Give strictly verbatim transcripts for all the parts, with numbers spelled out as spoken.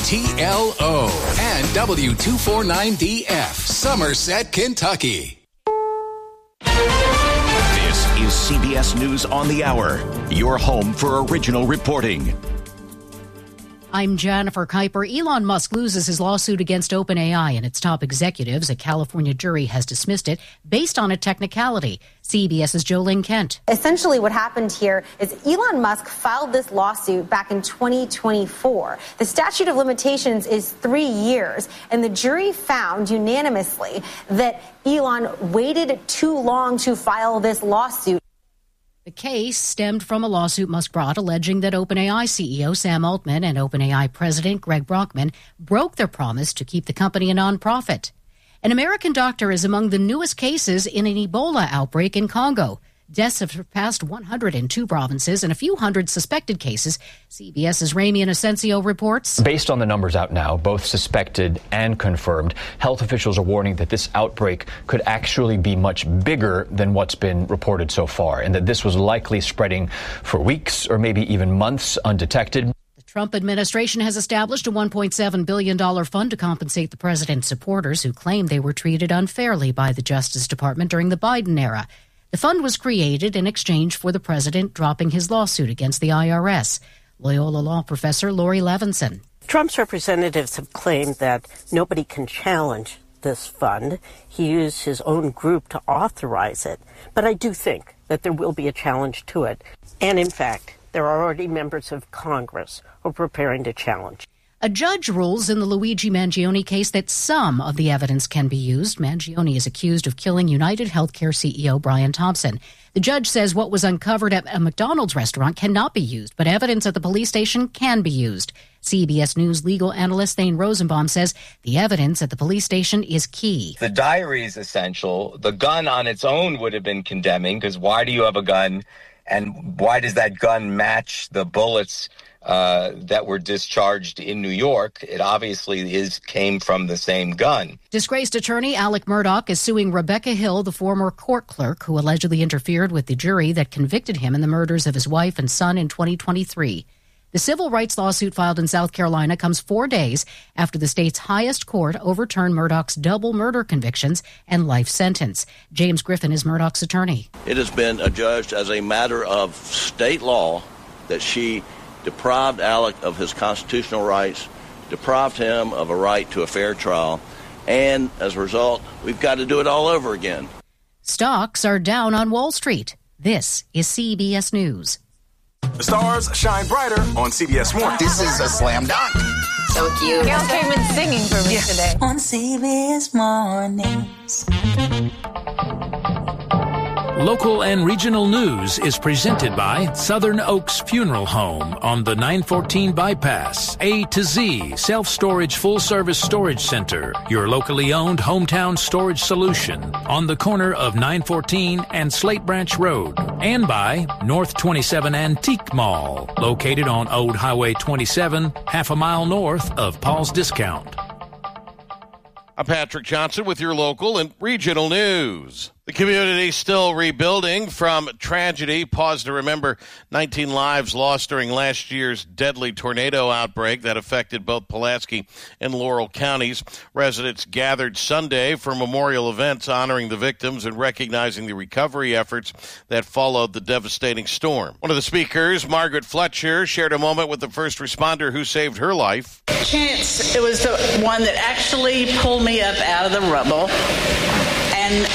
T L O and W two forty-nine D F, Somerset, Kentucky. This is C B S News on the Hour, your home for original reporting. I'm Jennifer Kuiper. Elon Musk loses his lawsuit against OpenAI and its top executives. A California jury has dismissed it based on a technicality. CBS's Jolene Kent. Essentially what happened here is Elon Musk filed this lawsuit back in twenty twenty-four. The statute of limitations is three years, and the jury found unanimously that Elon waited too long to file this lawsuit. The case stemmed from a lawsuit Musk brought alleging that OpenAI C E O Sam Altman and OpenAI President Greg Brockman broke their promise to keep the company a nonprofit. An American doctor is among the newest cases in an Ebola outbreak in Congo. Deaths have surpassed one hundred in two provinces and a few hundred suspected cases. CBS's Ramy Inocencio reports. Based on the numbers out now, both suspected and confirmed, health officials are warning that this outbreak could actually be much bigger than what's been reported so far, and that this was likely spreading for weeks or maybe even months undetected. The Trump administration has established a one point seven billion dollars fund to compensate the president's supporters who claim they were treated unfairly by the Justice Department during the Biden era. The fund was created in exchange for the president dropping his lawsuit against the I R S. Loyola Law professor Lori Levinson. Trump's representatives have claimed that nobody can challenge this fund. He used his own group to authorize it. But I do think that there will be a challenge to it. And in fact, there are already members of Congress who are preparing to challenge. A judge rules in the Luigi Mangione case that some of the evidence can be used. Mangione is accused of killing United Healthcare C E O Brian Thompson. The judge says what was uncovered at a McDonald's restaurant cannot be used, but evidence at the police station can be used. C B S News legal analyst Thane Rosenbaum says the evidence at the police station is key. The diary is essential. The gun on its own would have been condemning, because why do you have a gun, and why does that gun match the bullets Uh, that were discharged in New York? It obviously is came from the same gun. Disgraced attorney Alec Murdaugh is suing Rebecca Hill, the former court clerk who allegedly interfered with the jury that convicted him in the murders of his wife and son in twenty twenty-three. The civil rights lawsuit filed in South Carolina comes four days after the state's highest court overturned Murdaugh's double murder convictions and life sentence. James Griffin is Murdaugh's attorney. It has been adjudged as a matter of state law that she deprived Alec of his constitutional rights, deprived him of a right to a fair trial, and as a result, we've got to do it all over again. Stocks are down on Wall Street. This is C B S News. The stars shine brighter on C B S Mornings. This is a slam dunk. So cute. Gail came in singing for me yes. today. On C B S Mornings. Local and regional news is presented by Southern Oaks Funeral Home on the nine fourteen bypass. A to Z Self-Storage Full-Service Storage Center, your locally owned hometown storage solution on the corner of nine fourteen and Slate Branch Road. And by North twenty-seven Antique Mall, located on Old Highway twenty-seven, half a mile north of Paul's Discount. I'm Patrick Johnson with your local and regional news. The community still rebuilding from tragedy. Pause to remember nineteen lives lost during last year's deadly tornado outbreak that affected both Pulaski and Laurel counties. Residents gathered Sunday for memorial events honoring the victims and recognizing the recovery efforts that followed the devastating storm. One of the speakers, Margaret Fletcher, shared a moment with the first responder who saved her life. Chance, it was the one that actually pulled me up out of the rubble. And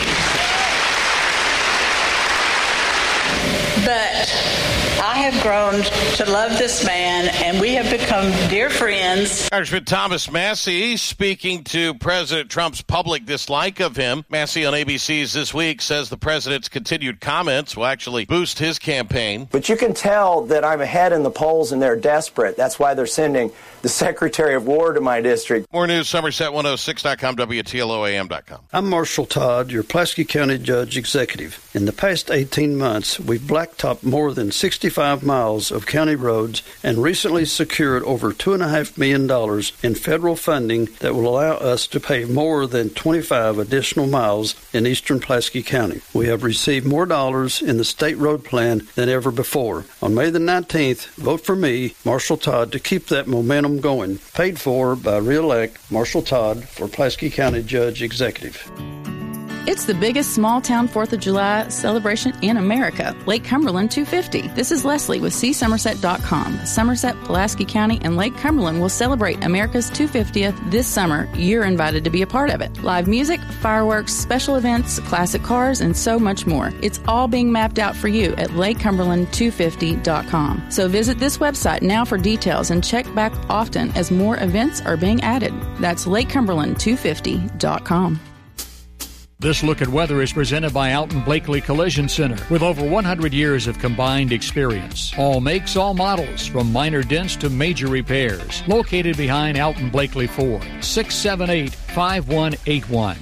But I have grown to love this man, and we have become dear friends. Congressman Thomas Massie speaking to President Trump's public dislike of him. Massie on A B C's This Week says the president's continued comments will actually boost his campaign. But you can tell that I'm ahead in the polls, and they're desperate. That's why they're sending the Secretary of War to my district. More news, Somerset one oh six dot com, W T L O A M dot com. I'm Marshall Todd, your Pulaski County Judge Executive. In the past eighteen months, we've blacktopped more than sixty-five twenty-five miles of county roads and recently secured over two point five million dollars in federal funding that will allow us to pave more than twenty-five additional miles in eastern Pulaski County. We have received more dollars in the state road plan than ever before. On May the nineteenth, vote for me, Marshall Todd, to keep that momentum going. Paid for by re-elect Marshall Todd for Pulaski County Judge Executive. It's the biggest small-town fourth of July celebration in America, Lake Cumberland two fifty. This is Leslie with See Somerset dot com. Somerset, Pulaski County, and Lake Cumberland will celebrate America's two hundred fiftieth this summer. You're invited to be a part of it. Live music, fireworks, special events, classic cars, and so much more. It's all being mapped out for you at Lake Cumberland two fifty dot com. So visit this website now for details and check back often as more events are being added. That's Lake Cumberland two fifty dot com. This look at weather is presented by Alton Blakely Collision Center with over one hundred years of combined experience. All makes, all models, from minor dents to major repairs. Located behind Alton Blakely Ford, six seven eight, five one eight one.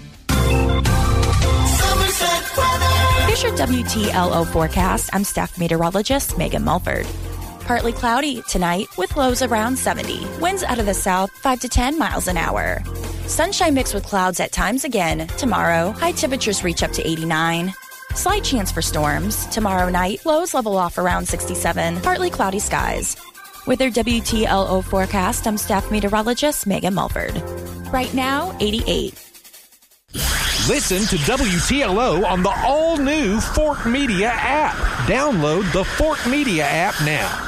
Here's your W T L O forecast. I'm staff meteorologist Megan Mulford. Partly cloudy tonight with lows around seventy. Winds out of the south five to ten miles an hour. Sunshine mixed with clouds at times again. Tomorrow, high temperatures reach up to eighty-nine. Slight chance for storms. Tomorrow night, lows level off around sixty-seven. Partly cloudy skies. With their W T L O forecast, I'm staff meteorologist Megan Mulford. Right now, eighty-eight. Listen to W T L O on the all-new Fort Media app. Download the Fort Media app now.